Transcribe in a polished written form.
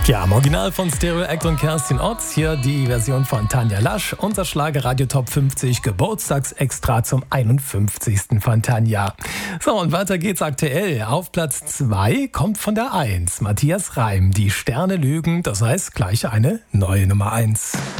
Ja, im Original von Stereo Act und Kerstin Otz, hier die Version von Tanja Lasch, unser Schlager-Radio Top 50 Geburtstagsextra zum 51. von Tanja. So, und weiter geht's aktuell. Auf Platz 2 kommt von der 1 Matthias Reim, Die Sterne lügen, das heißt gleich eine neue Nummer 1.